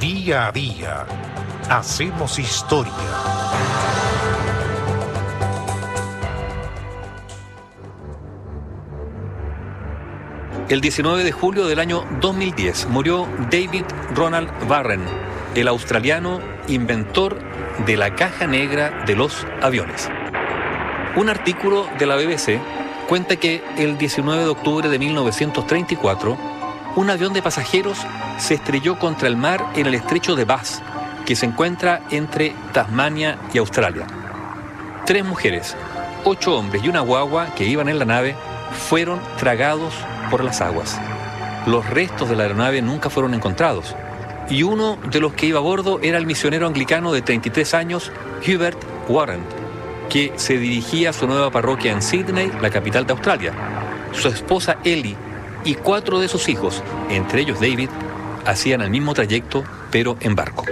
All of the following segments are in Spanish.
Día a día hacemos historia. El 19 de julio del año 2010 murió David Ronald Warren, el australiano inventor de la caja negra de los aviones. Un artículo de la BBC cuenta que el 19 de octubre de 1934, un avión de pasajeros se estrelló contra el mar en el estrecho de Bass, que se encuentra entre Tasmania y Australia. 3 mujeres, 8 hombres y una guagua que iban en la nave fueron tragados por las aguas. Los restos de la aeronave nunca fueron encontrados, y uno de los que iba a bordo era el misionero anglicano de 33 años, Hubert Warren, que se dirigía a su nueva parroquia en Sydney, la capital de Australia. Su esposa Ellie y 4 de sus hijos, entre ellos David, hacían el mismo trayecto, pero en barco.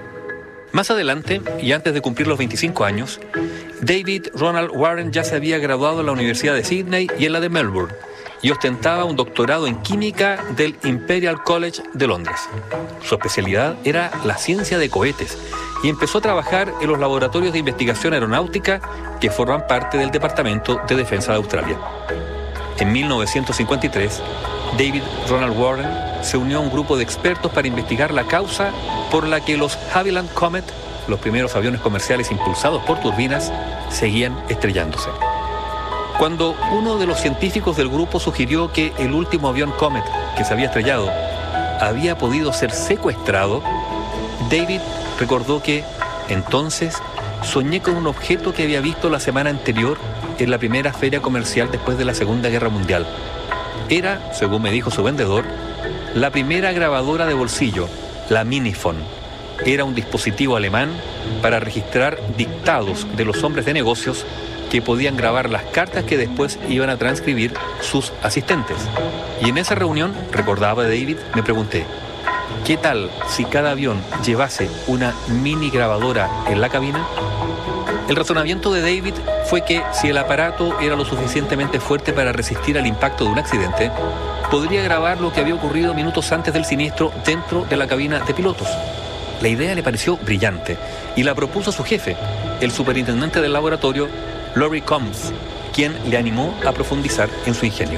Más adelante, y antes de cumplir los 25 años, David Ronald Warren ya se había graduado en la Universidad de Sydney y en la de Melbourne, y ostentaba un doctorado en química del Imperial College de Londres. Su especialidad era la ciencia de cohetes, y empezó a trabajar en los laboratorios de investigación aeronáutica que forman parte del Departamento de Defensa de Australia. En 1953, David Ronald Warren se unió a un grupo de expertos para investigar la causa por la que los Havilland Comet, los primeros aviones comerciales impulsados por turbinas, seguían estrellándose. Cuando uno de los científicos del grupo sugirió que el último avión Comet que se había estrellado había podido ser secuestrado, David recordó que entonces soñé con un objeto que había visto la semana anterior en la primera feria comercial después de la Segunda Guerra Mundial. Era, según me dijo su vendedor, la primera grabadora de bolsillo, la Minifon. Era un dispositivo alemán para registrar dictados de los hombres de negocios que podían grabar las cartas que después iban a transcribir sus asistentes. Y en esa reunión, recordaba David, me pregunté, ¿qué tal si cada avión llevase una mini grabadora en la cabina? El razonamiento de David fue que si el aparato era lo suficientemente fuerte para resistir al impacto de un accidente, podría grabar lo que había ocurrido minutos antes del siniestro dentro de la cabina de pilotos. La idea le pareció brillante y la propuso a su jefe, el superintendente del laboratorio, Laurie Combs, quien le animó a profundizar en su ingenio.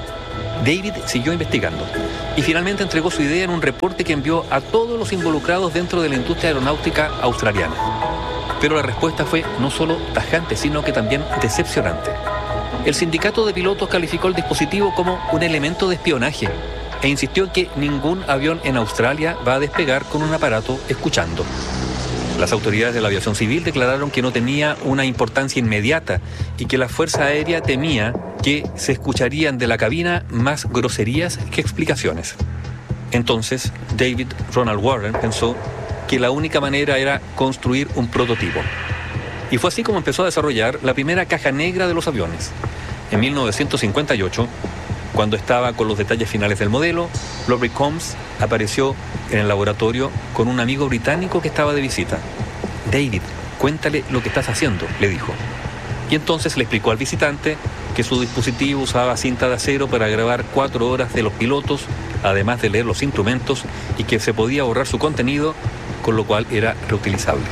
David siguió investigando y finalmente entregó su idea en un reporte que envió a todos los involucrados dentro de la industria aeronáutica australiana. Pero la respuesta fue no solo tajante, sino que también decepcionante. El sindicato de pilotos calificó el dispositivo como un elemento de espionaje e insistió en que ningún avión en Australia va a despegar con un aparato escuchando. Las autoridades de la aviación civil declararon que no tenía una importancia inmediata y que la Fuerza Aérea temía que se escucharían de la cabina más groserías que explicaciones. Entonces, David Ronald Warren pensó que la única manera era construir un prototipo. Y fue así como empezó a desarrollar la primera caja negra de los aviones. En 1958, cuando estaba con los detalles finales del modelo, Laurie Combs apareció en el laboratorio con un amigo británico que estaba de visita. David, cuéntale lo que estás haciendo, le dijo. Y entonces le explicó al visitante que su dispositivo usaba cinta de acero para grabar 4 horas de los pilotos, además de leer los instrumentos, y que se podía borrar su contenido, con lo cual era reutilizable.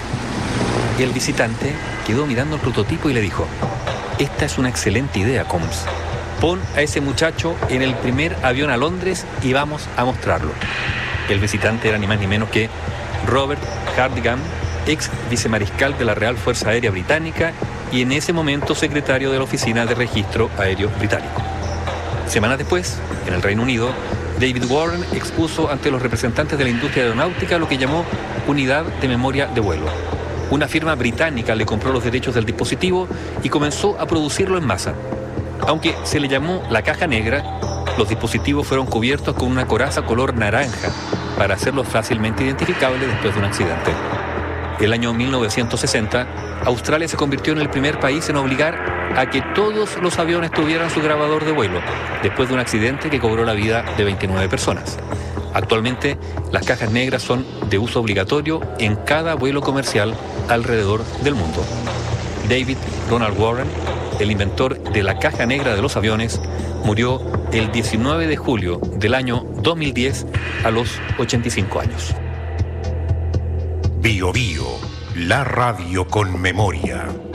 Y el visitante quedó mirando el prototipo y le dijo, esta es una excelente idea, Combs. Pon a ese muchacho en el primer avión a Londres y vamos a mostrarlo. El visitante era ni más ni menos que Robert Hardigan, ex vicemariscal de la Real Fuerza Aérea Británica y en ese momento secretario de la Oficina de Registro Aéreo Británico. Semanas después, en el Reino Unido, David Warren expuso ante los representantes de la industria aeronáutica lo que llamó Unidad de Memoria de Vuelo. Una firma británica le compró los derechos del dispositivo y comenzó a producirlo en masa. Aunque se le llamó la caja negra, los dispositivos fueron cubiertos con una coraza color naranja para hacerlos fácilmente identificables después de un accidente. El año 1960, Australia se convirtió en el primer país en obligar a que todos los aviones tuvieran su grabador de vuelo, después de un accidente que cobró la vida de 29 personas. Actualmente, las cajas negras son de uso obligatorio en cada vuelo comercial alrededor del mundo. David Ronald Warren, el inventor de la caja negra de los aviones, murió el 19 de julio del año 2010 a los 85 años. Bio Bio, la radio con memoria.